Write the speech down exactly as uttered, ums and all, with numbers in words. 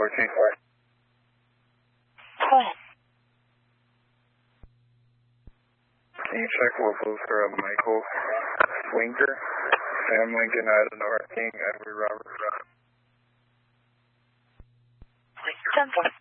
fourteen. Go ahead. Can you check what booster of Michael Winker, Sam Lincoln, Ida Nora King, Edward Robert Rob? ten four.